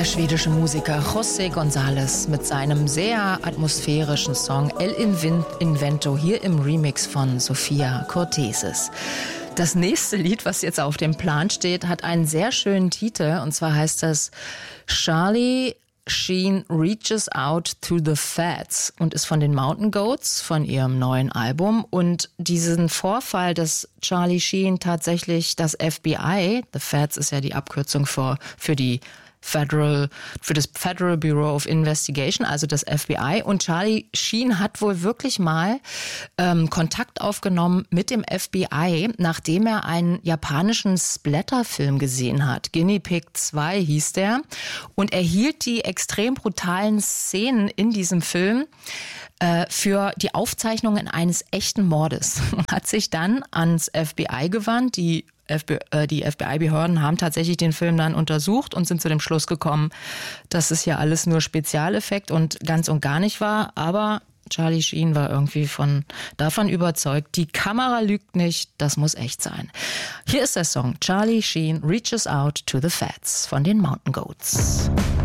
Der schwedische Musiker José González mit seinem sehr atmosphärischen Song El Invento hier im Remix von Sophia Cortesis. Das nächste Lied, was jetzt auf dem Plan steht, hat einen sehr schönen Titel und zwar heißt es Charlie Sheen Reaches Out to the Fats und ist von den Mountain Goats, von ihrem neuen Album. Und diesen Vorfall, dass Charlie Sheen tatsächlich das FBI, the Fats ist ja die Abkürzung für das Federal Bureau of Investigation, also das FBI. Und Charlie Sheen hat wohl wirklich mal Kontakt aufgenommen mit dem FBI, nachdem er einen japanischen Splatter-Film gesehen hat. Guinea Pig 2 hieß der. Und er hielt die extrem brutalen Szenen in diesem Film für die Aufzeichnungen eines echten Mordes. Hat sich dann ans FBI gewandt. Die FBI-Behörden haben tatsächlich den Film dann untersucht und sind zu dem Schluss gekommen, dass es ja alles nur Spezialeffekt und ganz und gar nicht war. Aber Charlie Sheen war irgendwie davon überzeugt, die Kamera lügt nicht, das muss echt sein. Hier ist der Song Charlie Sheen Reaches Out to the Fats von den Mountain Goats.